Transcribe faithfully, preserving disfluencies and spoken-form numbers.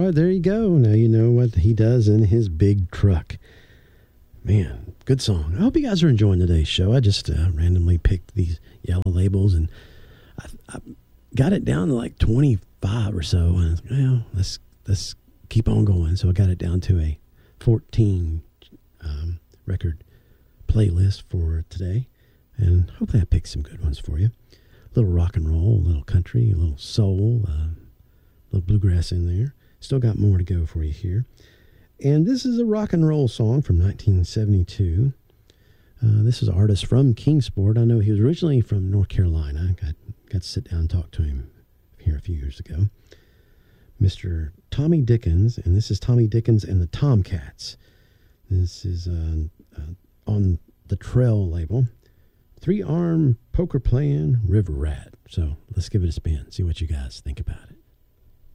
right, there you go. Now you know what he does in his big truck. Man, good song. I hope you guys are enjoying today's show. I just uh, randomly picked these Yellow Labels, and I, I got it down to like twenty-five or so. And I was like, well, let's let's keep on going. So I got it down to a fourteen um, record playlist for today, and hopefully I picked some good ones for you. A little rock and roll, a little country, a little soul, uh, a little bluegrass in there. Still got more to go for you here. And this is a rock and roll song from nineteen seventy-two. Uh, this is an artist from Kingsport. I know he was originally from North Carolina. I got, got to sit down and talk to him here a few years ago. Mister Tommy Dickens, and this is Tommy Dickens and the Tomcats. This is uh, uh, on the Trail label. Three-arm poker playing river rat. So let's give it a spin. See what you guys think about it.